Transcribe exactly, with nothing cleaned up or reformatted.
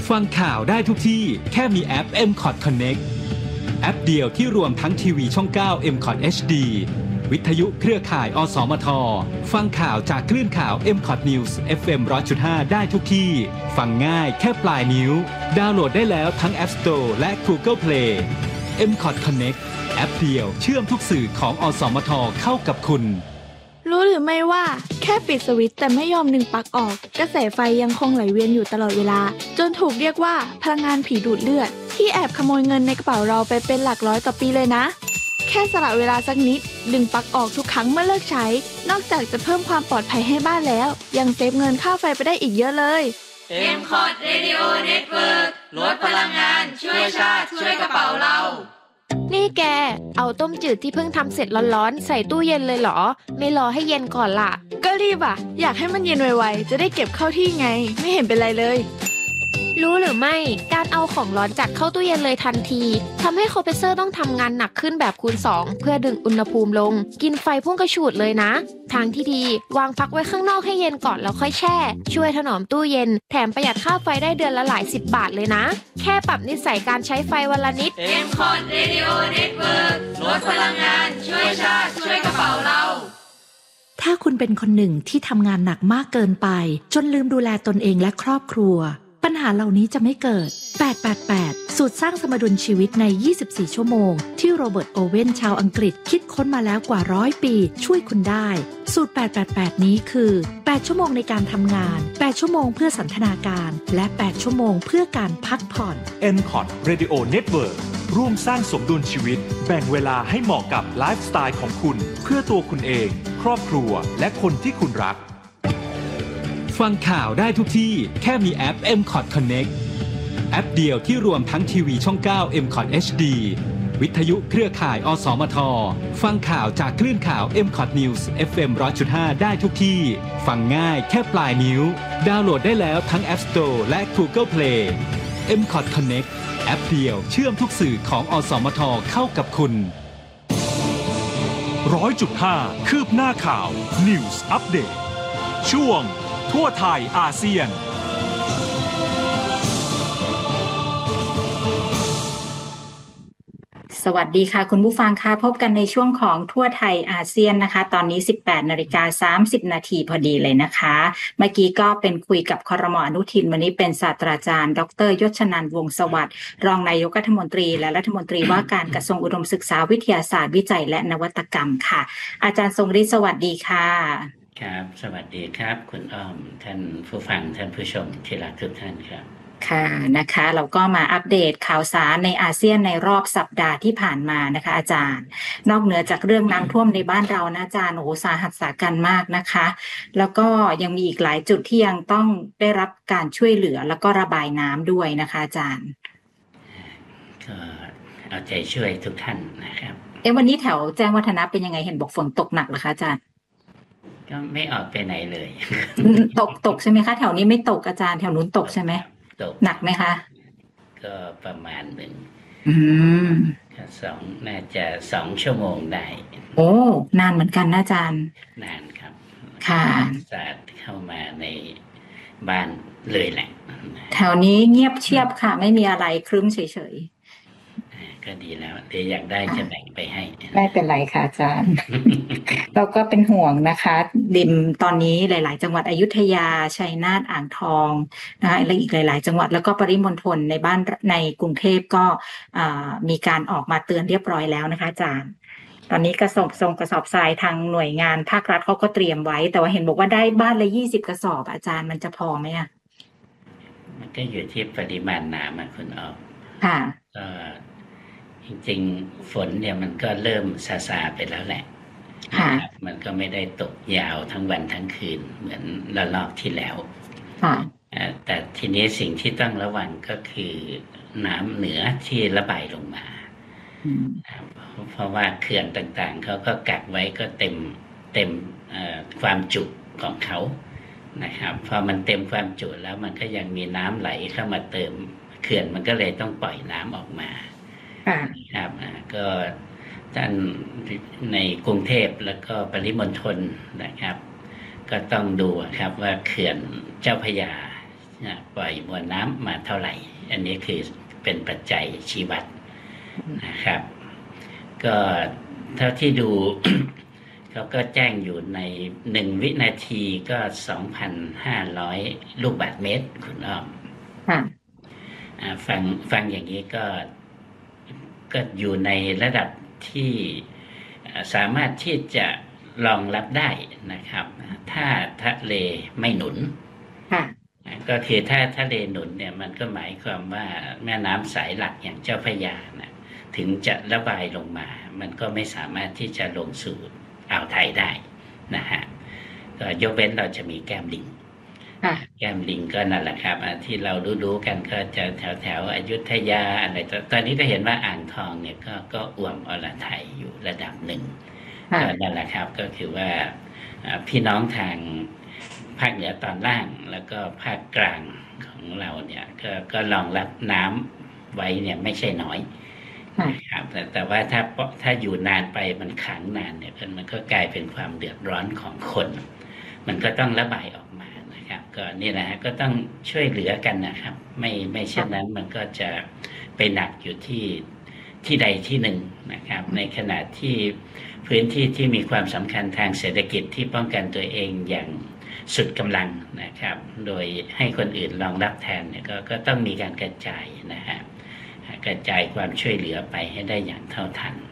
ฟังข่าวได้ทุกที่แค่มีแอป เอ็ม คอท Connect แอปเดียวที่รวมทั้งทีวีช่อง เก้า เอ็ม คอท เอช ดี วิทยุเครือข่ายอสมทฟังข่าวจากคลื่นข่าว เอ็ม คอท News เอฟ เอ็ม หนึ่งร้อยจุดห้า ได้ทุกที่ฟังง่ายแค่ปลายนิ้วดาวน์โหลดได้แล้วทั้ง App Store และ Google Play เอ็ม คอท Connect แอปเดียวเชื่อมทุกสื่อของอสมทเข้ากับคุณรู้หรือไม่ว่าแค่ปิดสวิตช์แต่ไม่ยอมดึงปลั๊กออกกระแสไฟยังคงไหลเวียนอยู่ตลอดเวลาจนถูกเรียกว่าพลังงานผีดูดเลือดที่แอบขโมยเงินในกระเป๋าเราไปเป็นหลักร้อยต่อปีเลยนะแค่สละเวลาสักนิดดึงปลั๊กออกทุกครั้งเมื่อเลิกใช้นอกจากจะเพิ่มความปลอดภัยให้บ้านแล้วยังเซฟเงินค่าไฟไปได้อีกเยอะเลยเอ็ม คอท Radio Network ลดพลังงานช่วยชาติช่วยกระเป๋าเรานี่แกเอาต้มจืดที่เพิ่งทำเสร็จร้อนๆใส่ตู้เย็นเลยเหรอไม่รอให้เย็นก่อนล่ะก็รีบอ่ะอยากให้มันเย็นไวๆจะได้เก็บเข้าที่ไงไม่เห็นเป็นไรเลยรู้หรือไม่การเอาของร้อนจัดเข้าตู้เย็นเลยทันทีทำให้คอมเพรสเซอร์ต้องทำงานหนักขึ้นแบบคูณสองเพื่อดึงอุณหภูมิลงกินไฟพุ่งกระฉูดเลยนะทางที่ดีวางพักไว้ข้างนอกให้เย็นก่อนแล้วค่อยแช่ช่วยถนอมตู้เย็นแถมประหยัดค่าไฟได้เดือนละหลายสิบบาทเลยนะแค่ปรับนิสัยการใช้ไฟวันละนิดเอ็ม คอท Radio Network ลดพลังงานช่วยชาติช่วยกระเป๋าเราถ้าคุณเป็นคนหนึ่งที่ทำงานหนักมากเกินไปจนลืมดูแลตนเองและครอบครัวปัญหาเหล่านี้จะไม่เกิดแปด แปด แปดสูตรสร้างสมดุลชีวิตในยี่สิบสี่ชั่วโมงที่โรเบิร์ตโอเว่นชาวอังกฤษคิดค้นมาแล้วกว่าร้อยปีช่วยคุณได้สูตรแปด แปด แปดนี้คือแปดชั่วโมงในการทำงานแปดชั่วโมงเพื่อสันทนาการและแปดชั่วโมงเพื่อการพักผ่อนเอ็ม คอท Radio Network ร่วมสร้างสมดุลชีวิตแบ่งเวลาให้เหมาะกับไลฟ์สไตล์ของคุณเพื่อตัวคุณเองครอบครัวและคนที่คุณรักฟังข่าวได้ทุกที่แค่มีแอป เอ็ม คอท Connect แอปเดียวที่รวมทั้งทีวีช่อง เก้า เอ็ม คอท เอช ดี วิทยุเครือข่ายอสมทฟังข่าวจากคลื่นข่าว เอ็ม คอท News เอฟ เอ็ม หนึ่งร้อยจุดห้า ได้ทุกที่ฟังง่ายแค่ปลายนิ้วดาวน์โหลดได้แล้วทั้ง App Store และ Google Play เอ็ม คอท Connect แอปเดียวเชื่อมทุกสื่อของอสมทเข้ากับคุณหนึ่งร้อยจุดห้า คืบหน้าข่าว News Update ช่วงทั่วไทยอาเซียนสวัสดีค่ะคุณผู้ฟังค่ะพบกันในช่วงของทั่วไทยอาเซียนนะคะตอนนี้ สิบแปดนาฬิกาสามสิบนาทีพอดีเลยนะคะเมื่อกี้ก็เป็นคุยกับครม.อนุทินวันนี้เป็นศาสตราจารย์ดร.ยศนันท์วงศ์สวัสดิ์รองนายกรัฐมนตรีและรัฐมนตรีว่าการกระทรวงอุดมศึกษาวิทยาศาสตร์วิจัยและนวัตกรรมค่ะอาจารย์ทรงฤทธิ์สวัสดีค่ะครับสวัสดีครับคุณอ้อมท่านผู้ฟังท่านผู้ชมที่รักทุกท่านครับค่ะนะคะเราก็มาอัปเดตข่าวสารในอาเซียนในรอบสัปดาห์ที่ผ่านมานะคะอาจารย์นอกเหนือจากเรื่องน้ำท่วมในบ้านเรานะอาจารย์โอ้โหสาหัสสากันมากนะคะแล้วก็ยังมีอีกหลายจุดที่ยังต้องได้รับการช่วยเหลือแล้วก็ระบายน้ำด้วยนะคะอาจารย์ก็เอาใจช่วยทุกท่านนะครับเอ๊ะวันนี้แถวแจ้งวัฒนะเป็นยังไงเห็นบอกฝนตกหนักเหรอคะอาจารย์ก็ไม่ออกไปไหนเลยตกตกใช่ไหมคะแถวนี้ไม่ตกอาจารย์แถวนู้นตกใช่ไหมหนักไหมคะก็ประมาณหนึ่งอืมสองน่าจะสองชั่วโมงได้โอ้นานเหมือนกันนะอาจารย์นานครับค่ะสาดเข้ามาในบ้านเลยแหละแถวนี้เงียบเชียบค่ะไม่มีอะไรครึ้มเฉยๆก็ดีแล้วเดี๋ยวอยากได้จะแบ่งไปให้ไม่เป็นไรค่ะอาจารย์ เราก็เป็นห่วงนะคะดิมตอนนี้หลายๆจังหวัดอยุธยาชัยนาทอ่างทองนะคะและอีกหลายๆจังหวัดแล้วก็ปริมณฑลในบ้านในกรุงเทพก็มีการออกมาเตือนเรียบร้อยแล้วนะคะอาจารย์ตอนนี้กระสอบส่งกระสอบทรายทางหน่วยงานภาครัฐเขาก็เตรียมไว้แต่ว่าเห็นบอกว่าได้บ้านละยี่สิบกระสอบอาจารย์มันจะพอไหมอ่ะมันก็อยู่ที่ปริมาณน้ำอ่ะคุณออมค่ะจริงๆฝนเนี่ยมันก็เริ่มซาซาไปแล้วแหละมันก็ไม่ได้ตกยาวทั้งวันทั้งคืนเหมือนระลอกที่แล้วแต่ทีนี้สิ่งที่ต้องระวังก็คือน้ำเหนือที่ระบายลงมาเพราะว่าเขื่อนต่างๆเขาก็กักไว้ก็เต็มเต็มความจุของเขานะครับพอมันเต็มความจุแล้วมันก็ยังมีน้ำไหลเข้ามาเติมเขื่อนมันก็เลยต้องปล่อยน้ำออกมาครับก็ท่านในกรุงเทพแล้วก็ปริมณฑลนะครับก็ต้องดูครับว่าเขื่อนเจ้าพระยาปล่อยมวลน้ำมาเท่าไหร่อันนี้คือเป็นปัจจัยชี้วัดนะครับก็เท่าที่ดู เขาก็แจ้งอยู่ในหนึ่งวินาทีก็ สองพันห้าร้อย ลูกบาศก์เมตรคุณอ้อมฟังฟังอย่างนี้ก็ก็อยู่ในระดับที่สามารถที่จะรองรับได้นะครับถ้าทะเลไม่หนุนก็คือถ้าทะเลหนุนเนี่ยมันก็หมายความว่าแม่น้ำสายหลักอย่างเจ้าพระยานะถึงจะระบายลงมามันก็ไม่สามารถที่จะลงสู่อ่าวไทยได้นะฮะก็ยกเว้นเราจะมีแก้มลิงแก้มลิงก็นั่นแหละครับที่เรารู้ๆกันก็จะแถวแถวอยุธยาอะไรตอนนี้ก็เห็นว่าอ่างทองเนี่ยก็ก็อ่วมอรไทยอยู่ระดับหนึ่งก็นั่นแหละครับก็คือว่าพี่น้องทางภาคเหนือตอนล่างแล้วก็ภาคกลางของเราเนี่ยก็ก็รองรับน้ำไว้เนี่ยไม่ใช่น้อยครับแต่แต่ว่าถ้าถ้าอยู่นานไปมันขังนานเนี่ยมันก็กลายเป็นความเดือดร้อนของคนมันก็ต้องระบายออกมานะครับก็นี่นะฮะก็ต้องช่วยเหลือกันนะครับไม่ไม่เช่นนั้นมันก็จะไปหนักอยู่ที่ที่ใดที่หนึ่งนะครับในขณะที่พื้นที่ที่มีความสำคัญทางเศรษฐกิจที่ป้องกันตัวเองอย่างสุดกำลังนะครับโดยให้คนอื่นรองรับแทนเนี่ยก็ก็ต้องมีการกระจายนะฮะกระจายความช่วยเหลือไปให้ได้อย่างเท่าทัน